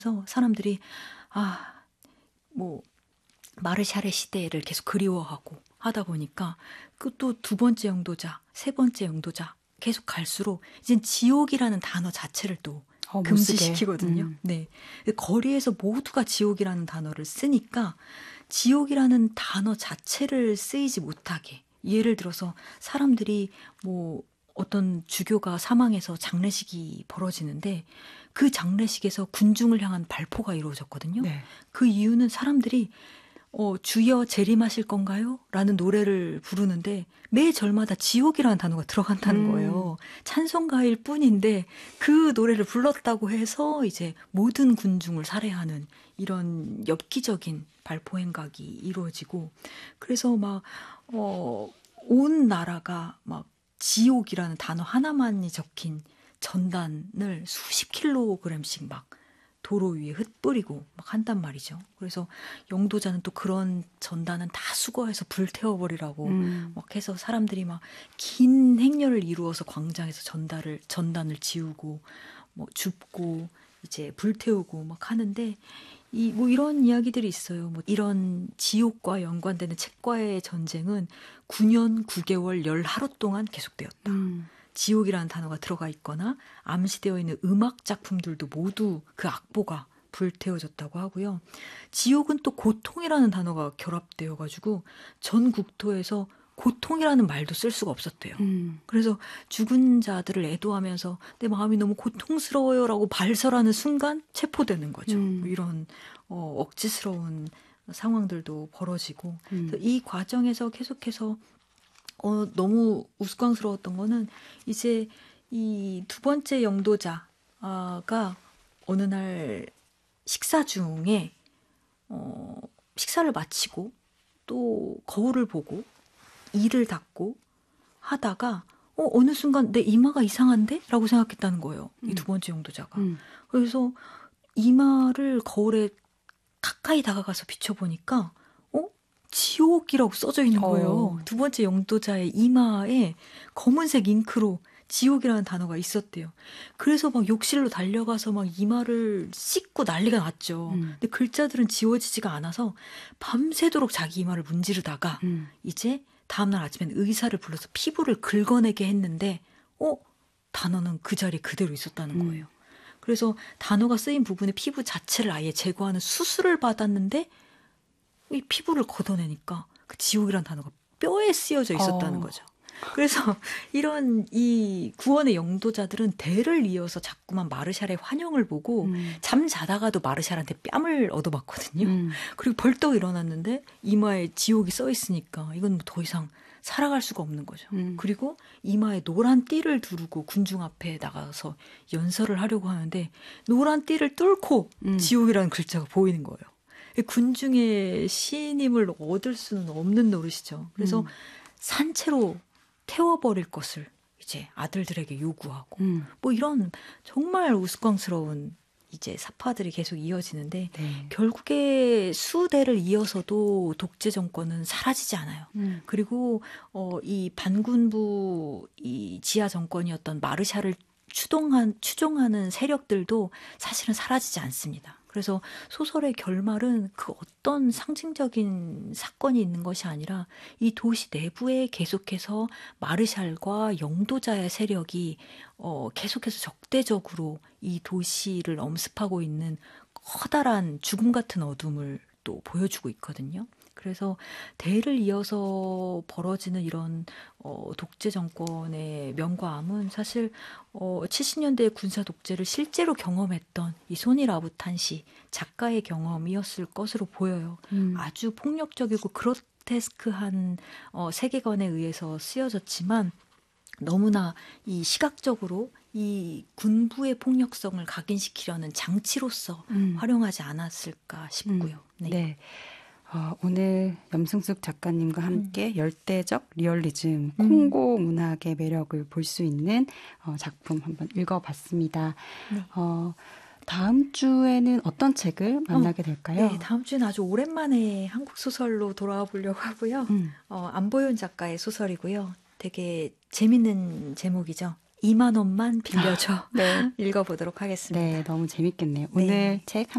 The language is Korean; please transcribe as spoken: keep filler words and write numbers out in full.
그래서 사람들이 아 뭐 마르샤르 시대를 계속 그리워하고 하다 보니까 그 또 두 번째 영도자, 세 번째 영도자 계속 갈수록 이젠 지옥이라는 단어 자체를 또 어, 못 쓰게. 금지시키거든요. 음. 네. 거리에서 모두가 지옥이라는 단어를 쓰니까 지옥이라는 단어 자체를 쓰이지 못하게. 예를 들어서 사람들이 뭐 어떤 주교가 사망해서 장례식이 벌어지는데 그 장례식에서 군중을 향한 발포가 이루어졌거든요. 네. 그 이유는 사람들이 어, 주여 재림하실 건가요? 라는 노래를 부르는데 매 절마다 지옥이라는 단어가 들어간다는 음. 거예요. 찬송가일 뿐인데 그 노래를 불렀다고 해서 이제 모든 군중을 살해하는 이런 엽기적인 발포 행각이 이루어지고 그래서 막, 어, 온 나라가 막 지옥이라는 단어 하나만이 적힌 전단을 수십 킬로그램씩 막 도로 위에 흩뿌리고 막 한단 말이죠. 그래서 영도자는 또 그런 전단은 다 수거해서 불태워버리라고 음. 막 해서 사람들이 막 긴 행렬을 이루어서 광장에서 전단을 전단을 지우고 뭐 줍고 이제 불태우고 막 하는데 이 뭐 이런 이야기들이 있어요. 뭐 이런 지옥과 연관되는 책과의 전쟁은 구 년 구 개월 열 하루 동안 계속되었다. 음. 지옥이라는 단어가 들어가 있거나 암시되어 있는 음악 작품들도 모두 그 악보가 불태워졌다고 하고요. 지옥은 또 고통이라는 단어가 결합되어 가지고 전 국토에서 고통이라는 말도 쓸 수가 없었대요. 음. 그래서 죽은 자들을 애도하면서 내 마음이 너무 고통스러워요라고 발설하는 순간 체포되는 거죠. 음. 이런 어, 억지스러운 상황들도 벌어지고 음. 그래서 이 과정에서 계속해서 어, 너무 우스꽝스러웠던 거는 이제 이 두 번째 영도자가 어느 날 식사 중에 어, 식사를 마치고 또 거울을 보고 이를 닦고 하다가 어, 어느 순간 내 이마가 이상한데? 라고 생각했다는 거예요. 이 두 번째 영도자가. 음. 그래서 이마를 거울에 가까이 다가가서 비춰보니까 어? 지옥이라고 써져 있는 거예요. 어. 두 번째 영도자의 이마에 검은색 잉크로 지옥이라는 단어가 있었대요. 그래서 막 욕실로 달려가서 막 이마를 씻고 난리가 났죠. 음. 근데 글자들은 지워지지가 않아서 밤새도록 자기 이마를 문지르다가 음. 이제 다음날 아침엔 의사를 불러서 피부를 긁어내게 했는데 어? 단어는 그 자리에 그대로 있었다는 음. 거예요. 그래서 단어가 쓰인 부분의 피부 자체를 아예 제거하는 수술을 받았는데 이 피부를 걷어내니까 그 지옥이라는 단어가 뼈에 쓰여져 있었다는 어. 거죠. 그래서 이런 이 구원의 영도자들은 대를 이어서 자꾸만 마르샬의 환영을 보고 음. 잠 자다가도 마르샬한테 뺨을 얻어맞거든요. 음. 그리고 벌떡 일어났는데 이마에 지옥이 써 있으니까 이건 더 이상 살아갈 수가 없는 거죠. 음. 그리고 이마에 노란 띠를 두르고 군중 앞에 나가서 연설을 하려고 하는데 노란 띠를 뚫고 음. 지옥이라는 글자가 보이는 거예요. 군중의 신임을 얻을 수는 없는 노릇이죠. 그래서 음. 산채로 태워버릴 것을 이제 아들들에게 요구하고 음. 뭐 이런 정말 우스꽝스러운 이제 사파들이 계속 이어지는데 네. 결국에 수대를 이어서도 독재 정권은 사라지지 않아요. 음. 그리고 어, 이 반군부 이 지하 정권이었던 마르샤를 추동한 추종하는 세력들도 사실은 사라지지 않습니다. 그래서 소설의 결말은 그 어떤 상징적인 사건이 있는 것이 아니라 이 도시 내부에 계속해서 마르샬과 영도자의 세력이 어, 계속해서 적대적으로 이 도시를 엄습하고 있는 커다란 죽음 같은 어둠을 또 보여주고 있거든요. 그래서 대를 이어서 벌어지는 이런 어, 독재 정권의 명과 암은 사실 어, 칠십 년대의 군사 독재를 실제로 경험했던 이 소니 라부탄시 작가의 경험이었을 것으로 보여요. 음. 아주 폭력적이고 그로테스크한 어, 세계관에 의해서 쓰여졌지만 너무나 이 시각적으로 이 군부의 폭력성을 각인시키려는 장치로서 음. 활용하지 않았을까 싶고요. 음. 네. 어, 오늘 염승숙 작가님과 함께 음. 열대적 리얼리즘, 음. 콩고 문학의 매력을 볼 수 있는 어, 작품 한번 읽어봤습니다. 네. 어, 다음 주에는 어떤 책을 만나게 될까요? 어, 네, 다음 주는 아주 오랜만에 한국 소설로 돌아와 보려고 하고요. 음. 어, 안보현 작가의 소설이고요. 되게 재밌는 제목이죠. 이만 원만 빌려줘. 네. 읽어보도록 하겠습니다. 네, 너무 재밌겠네요. 오늘 네. 책